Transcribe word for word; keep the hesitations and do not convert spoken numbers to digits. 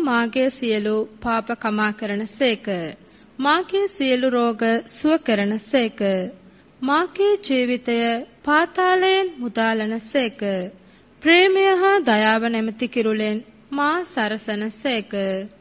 මාගේ සියලු පාප කමා කරන සේක. මාගේ සියලු රෝග සුව කරන සේක. මාගේ ජීවිතය පාතාලයෙන් මුදාලන සේක. ප්‍රේමය හා දයාව නැමැති කිරුලෙන් මා සරසන සේක.